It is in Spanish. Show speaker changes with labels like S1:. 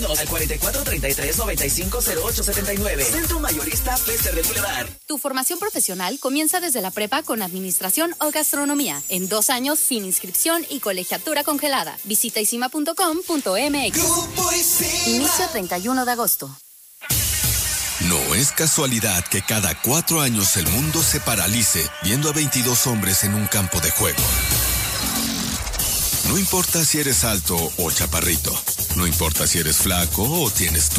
S1: Al 4433-950879. Centro Mayorista Fester del Boulevard.
S2: Tu formación profesional comienza desde la prepa con administración o gastronomía. En 2 años sin inscripción y colegiatura congelada. Visita isima.com.mx. Inicio 31 de agosto.
S3: No es casualidad que cada 4 años el mundo se paralice viendo a 22 hombres en un campo de juego. No importa si eres alto o chaparrito. No importa si eres flaco o tienes